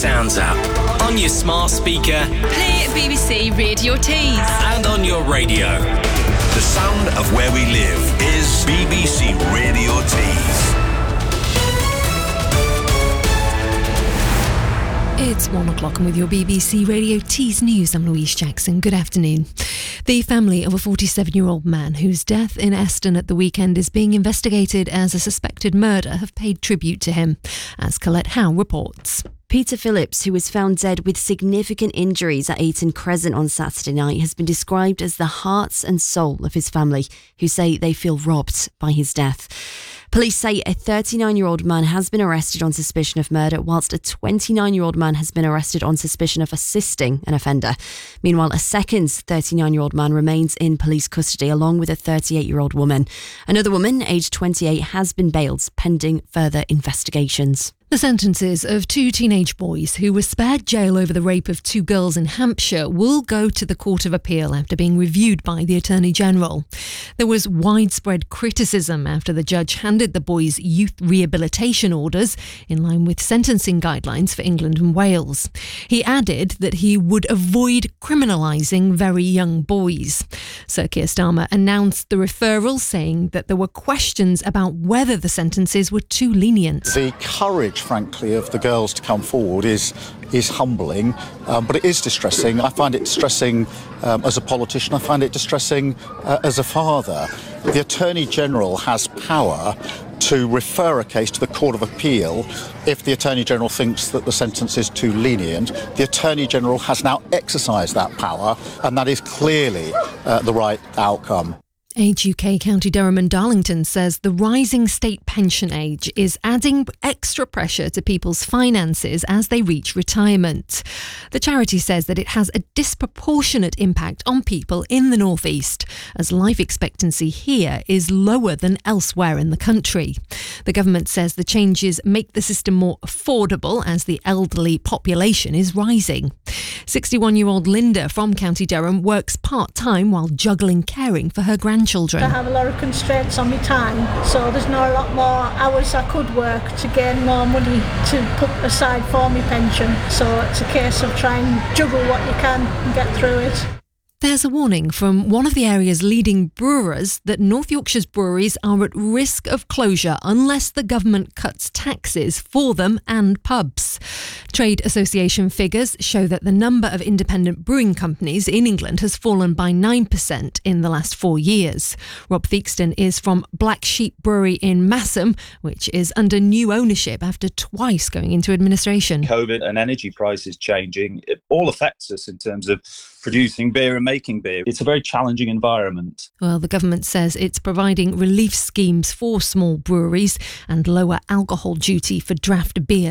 Sounds app, on your smart speaker, play BBC Radio Tees, and on your radio. The sound of where we live is BBC Radio Tees. It's 1 o'clock and with your BBC Radio Tees News, I'm Louise Jackson. Good afternoon. The family of a 47-year-old man whose death in Eston at the weekend is being investigated as a suspected murder have paid tribute to him, as Colette Howe reports. Peter Phillips, who was found dead with significant injuries at Ayton Crescent on Saturday night, has been described as the heart and soul of his family, who say they feel robbed by his death. Police say a 39-year-old man has been arrested on suspicion of murder, whilst a 29-year-old man has been arrested on suspicion of assisting an offender. Meanwhile, a second 39-year-old man remains in police custody, along with a 38-year-old woman. Another woman, aged 28, has been bailed pending further investigations. The sentences of two teenage boys who were spared jail over the rape of two girls in Hampshire will go to the Court of Appeal after being reviewed by the Attorney General. There was widespread criticism after the judge handed the boys youth rehabilitation orders in line with sentencing guidelines for England and Wales. He added that he would avoid criminalising very young boys. Sir Keir Starmer announced the referral, saying that there were questions about whether the sentences were too lenient. The courage, frankly, of the girls to come forward is humbling, but it is distressing. I find it distressing as a politician. I find it distressing as a father. The Attorney General has power to refer a case to the Court of Appeal if the Attorney General thinks that the sentence is too lenient. The Attorney General has now exercised that power, and that is clearly the right outcome. Age UK County Durham and Darlington says the rising state pension age is adding extra pressure to people's finances as they reach retirement. The charity says that it has a disproportionate impact on people in the North East, as life expectancy here is lower than elsewhere in the country. The government says the changes make the system more affordable as the elderly population is rising. 61-year-old Linda from County Durham works part-time while juggling caring for her grandchildren. I have a lot of constraints on my time, so there's not a lot more hours I could work to gain more money to put aside for my pension. So it's a case of trying to juggle what you can and get through it. There's a warning from one of the area's leading brewers that North Yorkshire's breweries are at risk of closure unless the government cuts taxes for them and pubs. Trade association figures show that the number of independent brewing companies in England has fallen by 9% in the last 4 years. Rob Theakston is from Black Sheep Brewery in Massam, which is under new ownership after twice going into administration. COVID and energy prices changing, it all affects us in terms of producing beer and making beer. It's a very challenging environment. Well, the government says it's providing relief schemes for small breweries and lower alcohol duty for draft beer.